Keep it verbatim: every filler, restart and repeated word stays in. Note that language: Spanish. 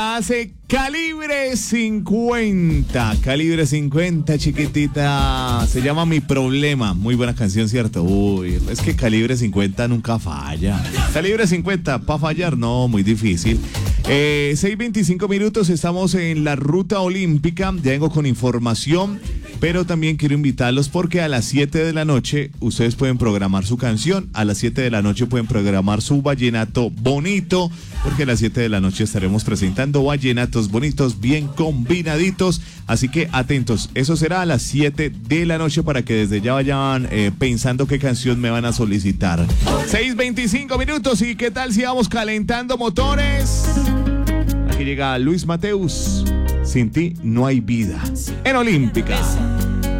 Hace Calibre cincuenta, Calibre cincuenta, chiquitita. Se llama Mi Problema. Muy buena canción, ¿cierto? Uy, es que Calibre cincuenta nunca falla. Calibre cincuenta, para fallar, no, muy difícil. Eh, seis veinticinco minutos, estamos en la ruta olímpica. Ya vengo con información, pero también quiero invitarlos porque a las siete de la noche ustedes pueden programar su canción. A las siete de la noche pueden programar su vallenato bonito, porque a las siete de la noche estaremos presentando vallenatos bonitos, bien combinaditos. Así que atentos, eso será a las siete de la noche para que desde ya vayan eh, pensando qué canción me van a solicitar. seis veinticinco minutos, y qué tal si vamos calentando motores. Aquí llega Luis Mateus, Sin ti no hay vida, en Olímpica.